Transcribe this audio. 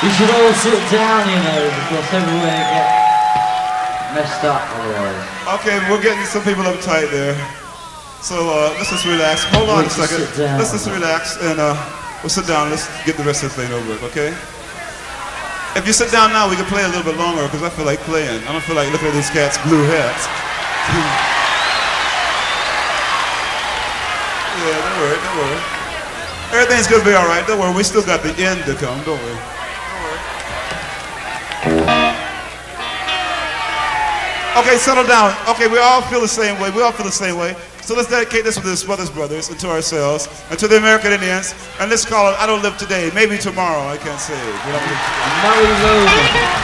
You should all sit down, you know, because everywhere get messed up otherwise. Okay, we're getting some people uptight there. So let's just relax. Hold on a second. Let's just relax and we'll sit down. Let's get the rest of the thing over with, okay? If you sit down now, we can play a little bit longer because I feel like playing. I don't feel like looking at these cats' blue hats. Yeah, don't worry, don't worry. Everything's gonna be all right. Don't worry, we still got the end to come. Don't worry. Okay, settle down. Okay, we all feel the same way. We all feel the same way. So let's dedicate this to the Smothers Brothers and to ourselves and to the American Indians. And let's call it I Don't Live Today. Maybe tomorrow, I can't say. I know he's over.